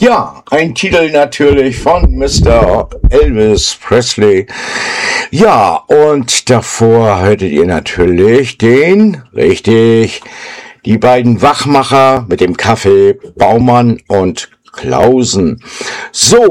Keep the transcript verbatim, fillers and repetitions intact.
Ja, ein Titel natürlich von Mister Elvis Presley. Ja, und davor hörtet ihr natürlich den, richtig, die beiden Wachmacher mit dem Kaffee, Baumann und Klausen. So.